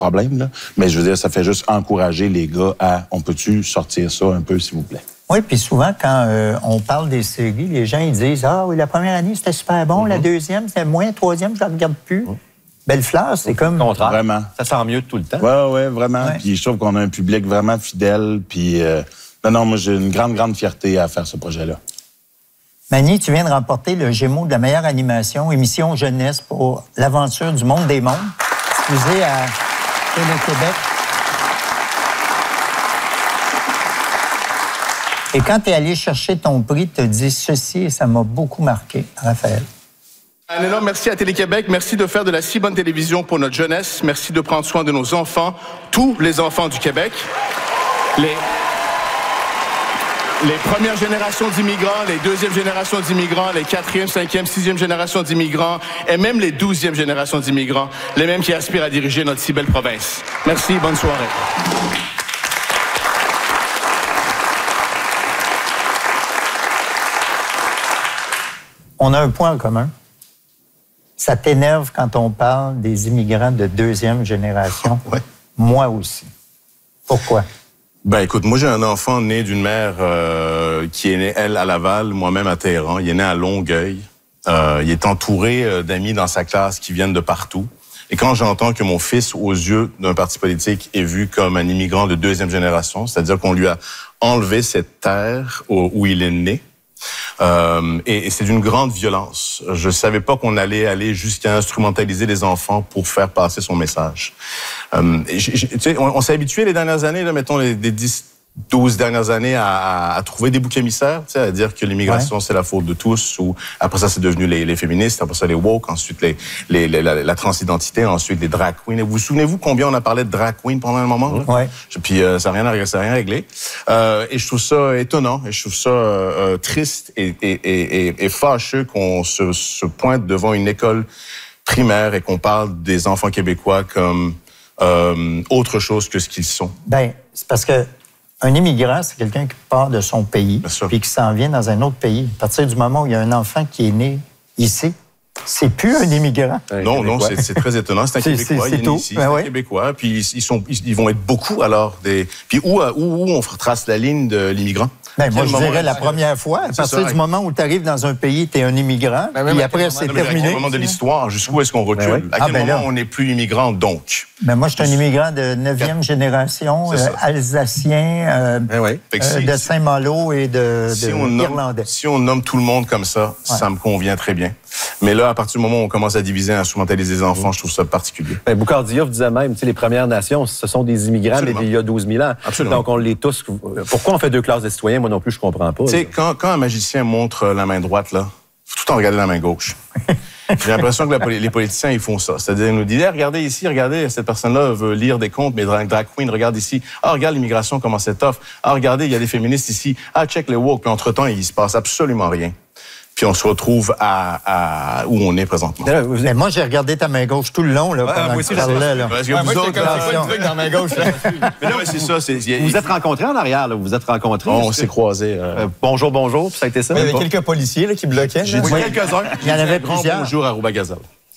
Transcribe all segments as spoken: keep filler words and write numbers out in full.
problème, là. Mais je veux dire, ça fait juste encourager les gars à, on peut-tu sortir ça un peu, s'il vous plaît? Oui, puis souvent, quand euh, on parle des séries, les gens, ils disent, ah oui, la première année, c'était super bon, mm-hmm. la deuxième, c'était moins, la troisième, je la regarde plus. Mm-hmm. Belle-Fleur, c'est comme... Au contraire. Vraiment. Ça sent mieux tout le temps. Oui, oui, vraiment. Ouais. Puis je trouve qu'on a un public vraiment fidèle. Puis, euh, non, non, moi, j'ai une grande, grande fierté à faire ce projet-là. Mani, tu viens de remporter le Gémeaux de la meilleure animation, émission jeunesse pour l'aventure du monde des mondes, diffusée à Télé-Québec. Et quand tu es allé chercher ton prix, tu as dit ceci et ça m'a beaucoup marqué, Raphaël. Un énorme merci à Télé-Québec. Merci de faire de la si bonne télévision pour notre jeunesse. Merci de prendre soin de nos enfants, tous les enfants du Québec. Les, les premières générations d'immigrants, les deuxièmes générations d'immigrants, les quatrième, cinquième, sixième générations d'immigrants et même les douzièmes générations d'immigrants, les mêmes qui aspirent à diriger notre si belle province. Merci, bonne soirée. On a un point en commun. Ça t'énerve quand on parle des immigrants de deuxième génération. Oui. Moi aussi. Pourquoi? Ben écoute, moi j'ai un enfant né d'une mère euh, qui est née, elle, à Laval, moi-même à Téhéran. Il est né à Longueuil. Euh, il est entouré euh, d'amis dans sa classe qui viennent de partout. Et quand j'entends que mon fils, aux yeux d'un parti politique, est vu comme un immigrant de deuxième génération, c'est-à-dire qu'on lui a enlevé cette terre où, où il est né, Euh, et, et c'est d'une grande violence. Je savais pas qu'on allait aller jusqu'à instrumentaliser les enfants pour faire passer son message. Euh, et j', j', tu sais, on, on s'est habitué les dernières années, là, mettons les, les dix, douze dernières années, à, à trouver des boucs émissaires, tu sais, à dire que l'immigration, ouais. c'est la faute de tous. Ou après ça, c'est devenu les, les féministes, après ça, les woke, ensuite les, les, les, la, la transidentité, ensuite les drag queens. Et vous vous souvenez-vous combien on a parlé de drag queen pendant un moment? Là? Ouais. Puis euh, ça n'a rien, ça rien réglé. Euh, et je trouve ça étonnant, et je trouve ça euh, triste et, et, et, et fâcheux qu'on se, se pointe devant une école primaire et qu'on parle des enfants québécois comme euh, autre chose que ce qu'ils sont. Ben, c'est parce que un immigrant, c'est quelqu'un qui part de son pays puis qui s'en vient dans un autre pays. À partir du moment où il y a un enfant qui est né ici, c'est plus un immigrant. Un non, Québécois. non, c'est, c'est très étonnant. C'est un c'est, Québécois. C'est, c'est il est tout. né ici, ben c'est oui. un Québécois. Puis ils, ils, sont, ils, ils vont être beaucoup alors. Des... Puis où, où, où on retrace la ligne de l'immigrant? Ben, moi, je dirais la première fois. À partir ça, du moment où tu arrives dans un pays, tu es un immigrant, ben, puis après, c'est non, terminé. À quel moment de l'histoire, jusqu'où est-ce qu'on recule? Ben oui. À quel ah, ben moment là. on n'est plus immigrant, donc? Ben moi, je suis un immigrant de neuvième génération, euh, alsacien, euh, ben oui. euh, de Saint-Malo et de, si de on nomme, Irlandais. Si on nomme tout le monde comme ça, ouais. ça me convient très bien. Mais là, à partir du moment où on commence à diviser, à instrumentaliser les enfants, mmh. je trouve ça particulier. Ben, Boucardiouf disait même, tu sais, les Premières Nations, ce sont des immigrants, Absolument. mais il y a douze mille ans. Absolument. Donc, on les tous... Pourquoi on fait deux classes de citoyens? Moi non plus, je comprends pas. Tu sais, quand, quand un magicien montre la main droite, là, faut tout le temps regarder la main gauche. J'ai l'impression que la, les politiciens, ils font ça. C'est-à-dire, ils nous disent, hey, regardez ici, regardez, cette personne-là veut lire des contes, mais drag, drag queen, regarde ici. Ah, regarde l'immigration, comment c'est tough. Ah, regardez, il y a des féministes ici. Ah, check les woke. Puis entre-temps, il se passe absolument rien. Puis on se retrouve à, à où on est présentement. Mais moi, j'ai regardé ta main gauche tout le long, là, ouais, pendant moi que tu parlais, là. Parce que ouais, vous moi, autres, là, un truc dans ma gauche, là. Mais non, mais c'est ça. C'est, vous vous êtes rencontrés en arrière, là. Vous vous êtes rencontrés. Oh, on s'est croisés. Euh... Euh, bonjour, bonjour. Puis ça a été ça. Il y avait quelques policiers, là, qui bloquaient. J'ai dit oui. quelques-uns. Il y en avait plusieurs. Bonjour à Rouba-Gazelle.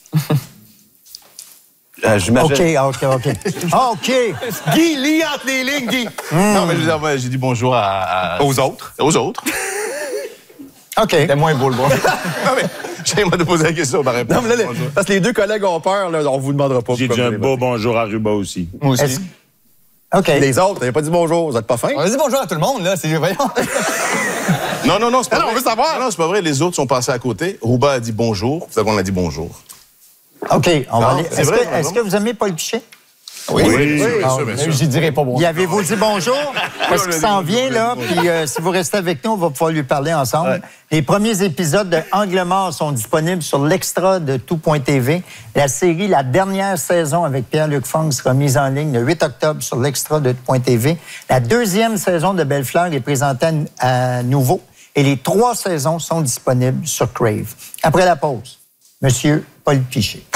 Euh, OK, OK, OK. OK. Guy, lis entre les lignes, Guy. Mm. Non, mais je veux dire, moi, j'ai dit bonjour à, à... aux autres. Aux autres. OK. C'était moins beau, le bon. Non, mais j'ai moi de poser la question par réponse. Non, mais là, les, parce que les deux collègues ont peur, là, on vous demandera pas. J'ai dit un beau bonjour à Ruba aussi. Moi aussi. Est-ce... OK. Les autres, t'avais pas dit bonjour, vous êtes pas fins? On a dit bonjour à tout le monde, là. C'est voyons. Non, non, non, c'est pas non, vrai. on veut savoir. Non, non, c'est pas vrai. Les autres sont passés à côté. Rouba a dit bonjour. C'est qu'on a dit bonjour. OK, on non, va aller. C'est est-ce, vrai, que, est-ce que vous aimez Paul Piché? Oui, oui, oui, oui, bien sûr, bien sûr. J'y dirai pas bonjour. Y avez-vous dit bonjour? Parce qu'il s'en vient, là, puis euh, si vous restez avec nous, on va pouvoir lui parler ensemble. Ouais. Les premiers épisodes de Angle mort sont disponibles sur l'extra de tout point t v. La série, la dernière saison avec Pierre-Luc Funk sera mise en ligne le huit octobre sur l'extra de tout point t v. La deuxième saison de Belle-Fleur est présentée à nouveau et les trois saisons sont disponibles sur Crave. Après la pause, Monsieur Paul Piché.